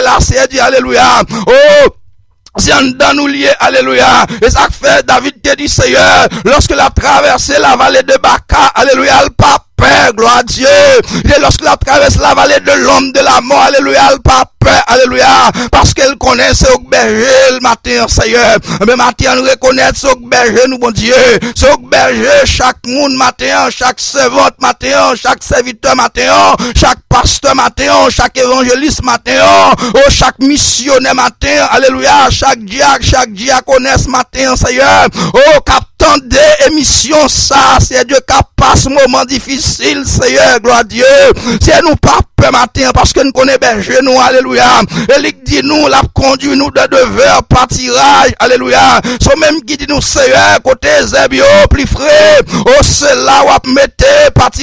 là, c'est alléluia. Oh, c'est un dans nous lié, alléluia. Et ça fait David te dit, Seigneur, lorsque la traversé la vallée de Baca, alléluia, le pape, gloire à Dieu. Et lorsqu'il traverse la vallée de l'homme de la mort, alléluia, le pape, alléluia, parce qu'elle connaît ce berger le matin, Seigneur. Mais matin, nous reconnaît ce berger, nous, bon Dieu. Ce berger, chaque monde matin, chaque servante matin, chaque serviteur matin, chaque pasteur matin, chaque évangéliste matin, oh, chaque missionnaire matin, alléluia, chaque diaconesse matin, Seigneur. Oh, captant des émissions, ça, c'est Dieu qui passe moment difficile, Seigneur, gloire à Dieu. C'est nous pas peur matin, parce que nous connaissons berger, nous, alléluia. Et il dit nous, l'a conduit nous de devers, pâtirage, alléluia. C'est même qui dit nous, Seigneur, côté zébio, plus frais, oh, c'est là où à mettre,